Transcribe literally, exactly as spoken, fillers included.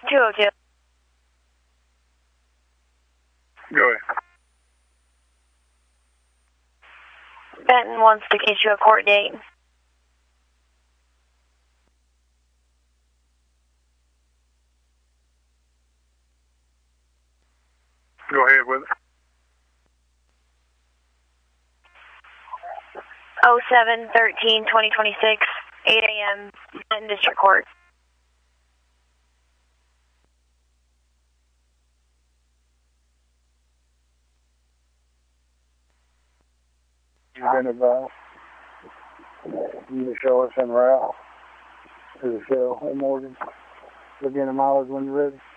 two oh two. Go ahead. Benton wants to get you a court date. Go ahead with it. oh seven thirteen twenty twenty-six, eight a.m. Benton District Court. You've been advised. You can show us en route to the show at Morgan. Look in the mileage when you're ready.